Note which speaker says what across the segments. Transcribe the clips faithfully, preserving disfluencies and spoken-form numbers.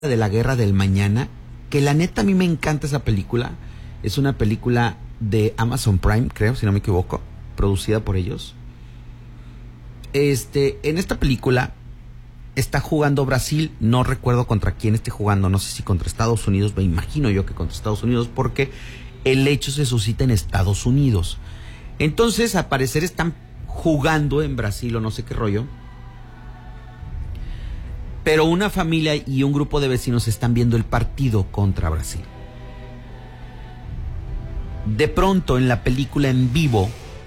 Speaker 1: de la Guerra del Mañana, que la neta a mí me encanta esa película. Es una película de Amazon Prime, creo, si no me equivoco, producida por ellos. Este, en esta película está jugando Brasil, no recuerdo contra quién esté jugando, no sé si contra Estados Unidos, me imagino yo que contra Estados Unidos, porque el hecho se suscita en Estados Unidos. Entonces, al parecer están jugando en Brasil o no sé qué rollo. Pero una familia y un grupo de vecinos están viendo el partido contra Brasil. De pronto, en la película en vivo,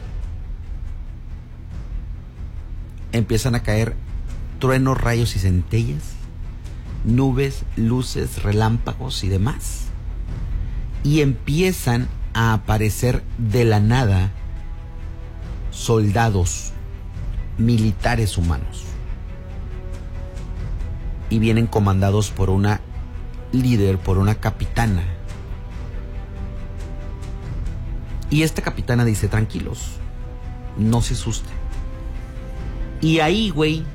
Speaker 1: empiezan a caer truenos, rayos y centellas, nubes, luces, relámpagos y demás. Y empiezan a aparecer de la nada soldados, militares humanos. Y vienen comandados por una líder, por una capitana. Y esta capitana dice, tranquilos, no se asusten. Y ahí, güey,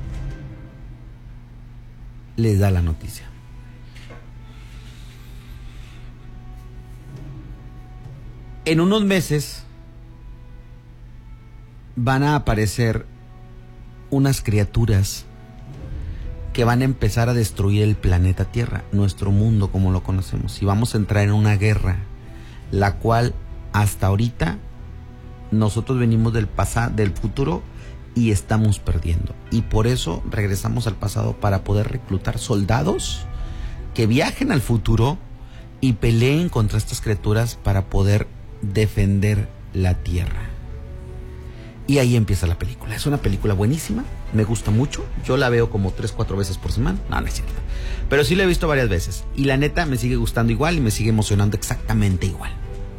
Speaker 1: les da la noticia. En unos meses van a aparecer unas criaturas que van a empezar a destruir el planeta Tierra, nuestro mundo como lo conocemos, y vamos a entrar en una guerra, la cual hasta ahorita nosotros venimos del pasado, del futuro, y estamos perdiendo. Y por eso regresamos al pasado para poder reclutar soldados que viajen al futuro y peleen contra estas criaturas para poder defender la Tierra. Y ahí empieza la película. Es una película buenísima, me gusta mucho. Yo la veo como tres, cuatro veces por semana. No, no es cierto. Pero sí la he visto varias veces. Y la neta me sigue gustando igual y me sigue emocionando exactamente igual.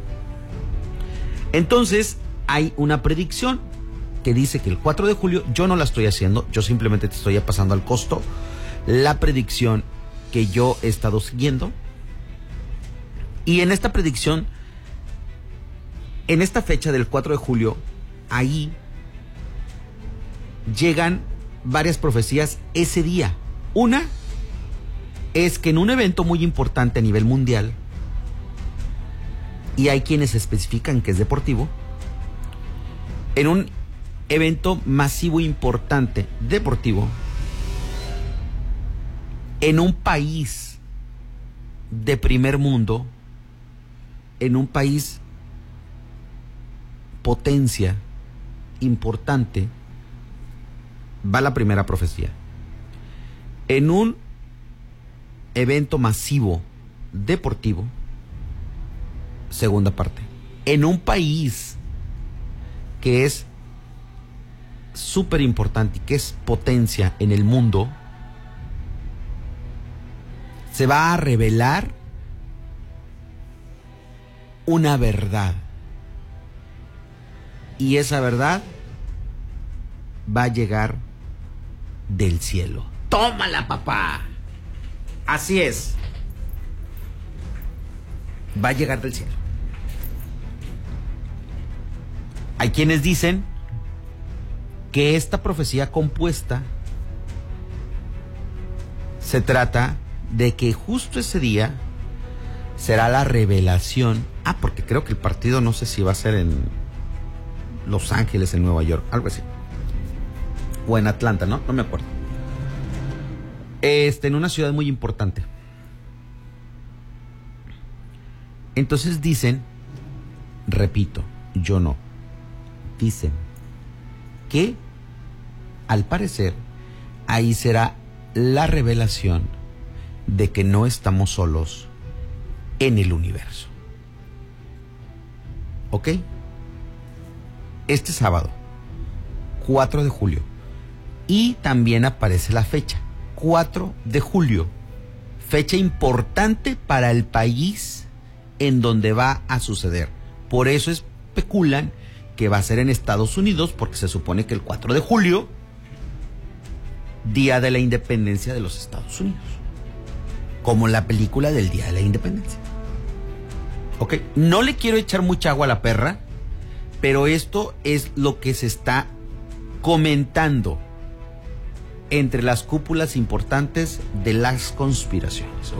Speaker 1: Entonces, hay una predicción que dice que el cuatro de julio, yo no la estoy haciendo, yo simplemente te estoy pasando al costo la predicción que yo he estado siguiendo. Y en esta predicción, en esta fecha del cuatro de julio, ahí llegan varias profecías ese día. Una es que en un evento muy importante a nivel mundial, y hay quienes especifican que es deportivo, en un evento masivo importante deportivo, en un país de primer mundo, en un país potencia importante, va la primera profecía. En un evento masivo deportivo, segunda parte. En un país que es súper importante y que es potencia en el mundo, se va a revelar una verdad. Y esa verdad va a llegar del cielo. ¡Tómala, papá! Así es. Va a llegar del cielo. Hay quienes dicen que esta profecía compuesta se trata de que justo ese día será la revelación. Ah, porque creo que el partido no sé si va a ser en Los Ángeles, en Nueva York, algo así. O en Atlanta, ¿no? No me acuerdo. Este, en una ciudad muy importante. Entonces dicen, repito, yo no, dicen que al parecer ahí será la revelación de que no estamos solos en el universo. ¿Ok? Este sábado, cuatro de julio, y también aparece la fecha, cuatro de julio, fecha importante para el país en donde va a suceder. Por eso especulan que va a ser en Estados Unidos, porque se supone que el cuatro de julio, día de la independencia de los Estados Unidos, como la película del Día de la Independencia. Ok, no le quiero echar mucha agua a la perra, pero esto es lo que se está comentando entre las cúpulas importantes de las conspiraciones.